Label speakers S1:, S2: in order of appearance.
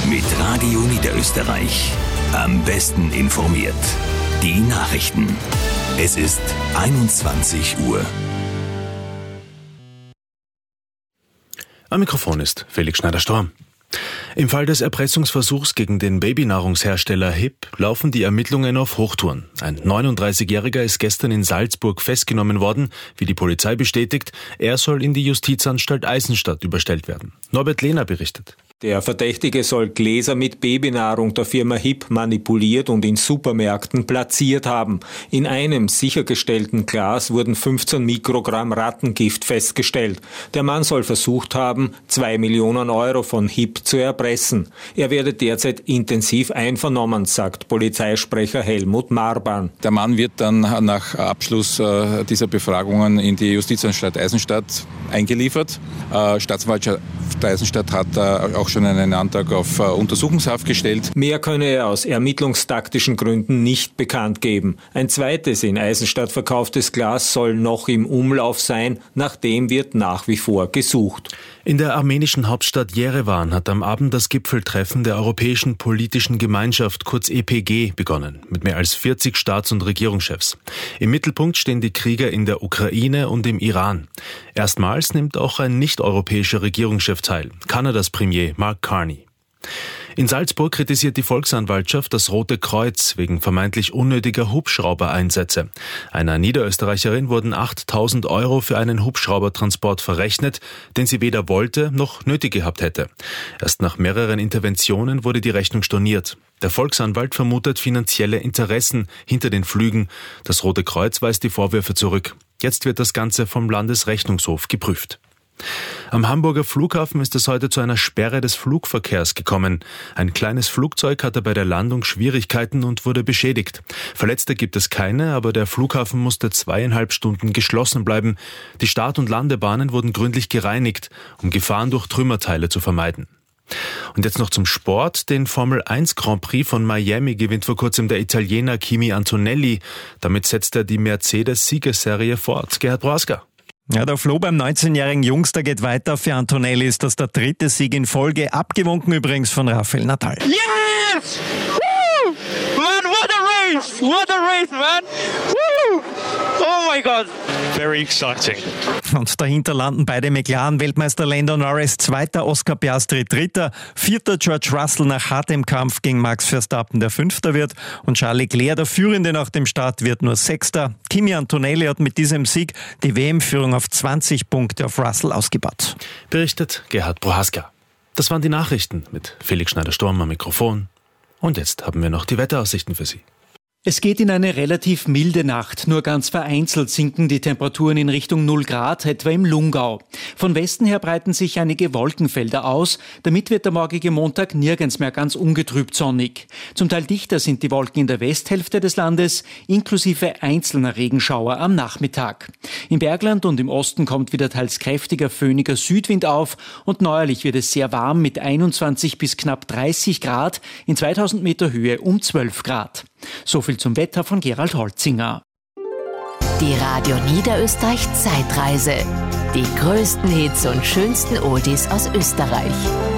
S1: Mit Radio Niederösterreich. Am besten informiert. Die Nachrichten. Es ist 21 Uhr.
S2: Am Mikrofon ist Felix Schneider-Storm. Im Fall des Erpressungsversuchs gegen den Babynahrungshersteller HiP laufen die Ermittlungen auf Hochtouren. Ein 39-Jähriger ist gestern in Salzburg festgenommen worden, wie die Polizei bestätigt. Er soll in die Justizanstalt Eisenstadt überstellt werden. Norbert Lehner berichtet.
S3: Der Verdächtige soll Gläser mit Babynahrung der Firma HiP manipuliert und in Supermärkten platziert haben. In einem sichergestellten Glas wurden 15 Mikrogramm Rattengift festgestellt. Der Mann soll versucht haben, 2 Millionen Euro von HiP zu erpressen. Er werde derzeit intensiv einvernommen, sagt Polizeisprecher Helmut Marban.
S4: Der Mann wird dann nach Abschluss dieser Befragungen in die Justizanstalt Eisenstadt eingeliefert. Staatsanwaltschaft Eisenstadt hat auch schon einen Antrag auf Untersuchungshaft gestellt.
S3: Mehr könne er aus ermittlungstaktischen Gründen nicht bekannt geben. Ein zweites in Eisenstadt verkauftes Glas soll noch im Umlauf sein, nach dem wird nach wie vor gesucht.
S2: In der armenischen Hauptstadt Jerewan hat am Abend das Gipfeltreffen der Europäischen Politischen Gemeinschaft, kurz EPG, begonnen, mit mehr als 40 Staats- und Regierungschefs. Im Mittelpunkt stehen die Krieger in der Ukraine und im Iran. Erstmals nimmt auch ein nicht-europäischer Regierungschef teil, Kanadas Premier Mark Carney. In Salzburg kritisiert die Volksanwaltschaft das Rote Kreuz wegen vermeintlich unnötiger Hubschraubereinsätze. Einer Niederösterreicherin wurden 8.000 Euro für einen Hubschraubertransport verrechnet, den sie weder wollte noch nötig gehabt hätte. Erst nach mehreren Interventionen wurde die Rechnung storniert. Der Volksanwalt vermutet finanzielle Interessen hinter den Flügen. Das Rote Kreuz weist die Vorwürfe zurück. Jetzt wird das Ganze vom Landesrechnungshof geprüft. Am Hamburger Flughafen ist es heute zu einer Sperre des Flugverkehrs gekommen. Ein kleines Flugzeug hatte bei der Landung Schwierigkeiten und wurde beschädigt. Verletzte gibt es keine, aber der Flughafen musste 2,5 Stunden geschlossen bleiben. Die Start- und Landebahnen wurden gründlich gereinigt, um Gefahren durch Trümmerteile zu vermeiden. Und jetzt noch zum Sport. Den Formel 1 Grand Prix von Miami gewinnt vor kurzem der Italiener Kimi Antonelli. Damit setzt er die Mercedes-Siegerserie fort. Gerhard Broaska.
S5: Ja, der Floh beim 19-jährigen Jungster geht weiter. Für Antonelli ist das der 3. Sieg in Folge, abgewunken übrigens von Rafael Nadal.
S6: Yes! Woo! Man, what a race! What a race, man! Woo! Oh my God!
S7: Very exciting.
S5: Und dahinter landen beide McLaren-Weltmeister Lando Norris, 2. Oscar Piastri, 3., 4. George Russell nach hartem Kampf gegen Max Verstappen, der 5. wird. Und Charles Leclerc, der Führende nach dem Start, wird nur 6. Kimi Antonelli hat mit diesem Sieg die WM-Führung auf 20 Punkte auf Russell ausgebaut.
S2: Berichtet Gerhard Prohaska. Das waren die Nachrichten mit Felix Schneider-Storm am Mikrofon. Und jetzt haben wir noch die Wetteraussichten für Sie.
S8: Es geht in eine relativ milde Nacht. Nur ganz vereinzelt sinken die Temperaturen in Richtung 0 Grad, etwa im Lungau. Von Westen her breiten sich einige Wolkenfelder aus. Damit wird der morgige Montag nirgends mehr ganz ungetrübt sonnig. Zum Teil dichter sind die Wolken in der Westhälfte des Landes, inklusive einzelner Regenschauer am Nachmittag. Im Bergland und im Osten kommt wieder teils kräftiger, föhniger Südwind auf und neuerlich wird es sehr warm mit 21 bis knapp 30 Grad, in 2000 Meter Höhe um 12 Grad. So viel zum Wetter von Gerald Holzinger.
S9: Die Radio Niederösterreich Zeitreise. Die größten Hits und schönsten Oldies aus Österreich.